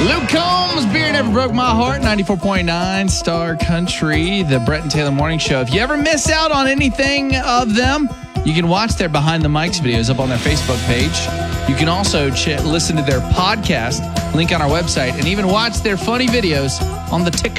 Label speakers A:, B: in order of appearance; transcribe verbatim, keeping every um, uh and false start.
A: Luke Combs, Beer Never Broke My Heart, ninety-four point nine Star Country, the Brett and Taylor Morning Show. If you ever miss out on anything of them, you can watch their Behind the Mics videos up on their Facebook page. You can also ch- listen to their podcast, link on our website, and even watch their funny videos on the TikTok.